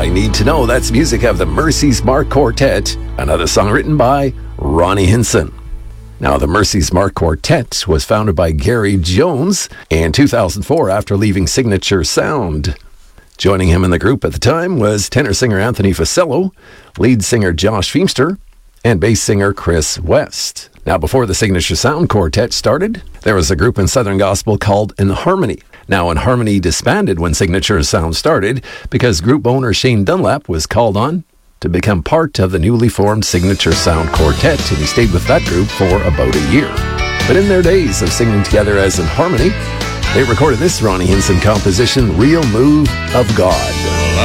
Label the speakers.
Speaker 1: I Need to Know. That's music of the Mercy's Mark Quartet, another song written by Ronnie Hinson. Now, the Mercy's Mark Quartet was founded by Gary Jones in 2004 after leaving Signature Sound. Joining him in the group at the time was tenor singer Anthony Facello, lead singer Josh Feimster, and bass singer Chris West. Now, before the Signature Sound Quartet started, there was a group in Southern Gospel called In Harmony. Now, In Harmony disbanded when Signature Sound started because group owner Shane Dunlap was called on to become part of the newly formed Signature Sound Quartet, and he stayed with that group for about a year. But in their days of singing together as In Harmony, they recorded this Ronnie Hinson composition, Real Move of God.